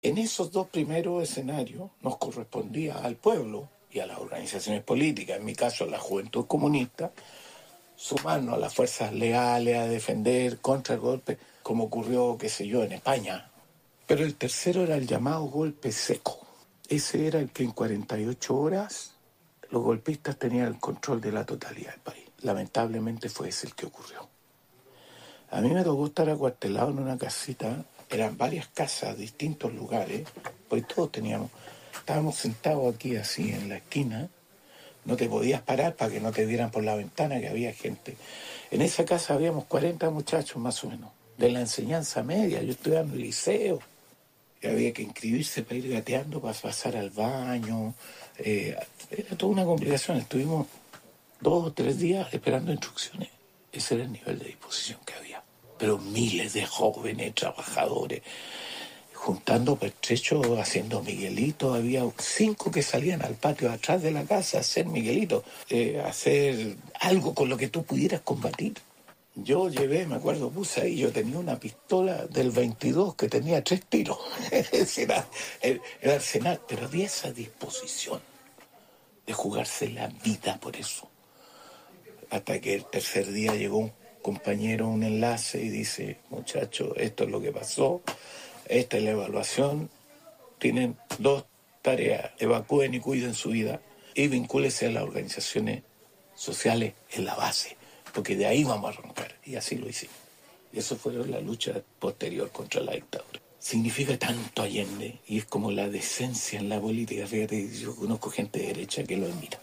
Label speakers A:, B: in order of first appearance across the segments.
A: En esos dos primeros escenarios nos correspondía al pueblo y a las organizaciones políticas, en mi caso la Juventud Comunista, sumarnos a las fuerzas leales a defender contra el golpe, como ocurrió, qué sé yo, en España. Pero el tercero era el llamado golpe seco. Ese era el que en 48 horas los golpistas tenían el control de la totalidad del país. Lamentablemente fue ese el que ocurrió. A mí me tocó estar acuartelado en una casita, eran varias casas, distintos lugares, pues todos estábamos sentados aquí así en la esquina, no te podías parar para que no te vieran por la ventana que había gente. En esa casa habíamos 40 muchachos más o menos, de la enseñanza media, yo estudiaba en el liceo, y había que inscribirse para ir gateando, para pasar al baño, era toda una complicación, estuvimos 2 o 3 días esperando instrucciones. Ese era el nivel de disposición que había. Pero miles de jóvenes, trabajadores, juntando pertrechos, haciendo miguelitos. Había 5 que salían al patio de atrás de la casa a hacer miguelitos, hacer algo con lo que tú pudieras combatir. Yo llevé, me acuerdo, puse ahí, yo tenía una pistola del 22 que tenía 3 tiros. Ese era el arsenal, pero había esa disposición de jugarse la vida por eso. Hasta que el tercer día llegó un compañero, un enlace, y dice, muchachos, esto es lo que pasó, esta es la evaluación, tienen 2 tareas, evacúen y cuiden su vida y vincúlense a las organizaciones sociales en la base, porque de ahí vamos a arrancar, y así lo hicimos. Y eso fue la lucha posterior contra la dictadura. Significa tanto Allende, y es como la decencia en la política. Fíjate, yo conozco gente de derecha que lo admira.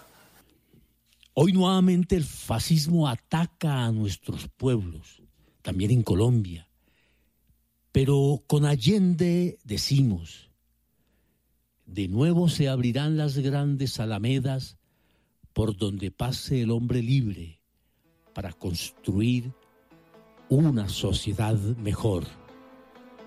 B: Hoy nuevamente el fascismo ataca a nuestros pueblos, también en Colombia. Pero con Allende decimos, de nuevo se abrirán las grandes alamedas por donde pase el hombre libre para construir una sociedad mejor.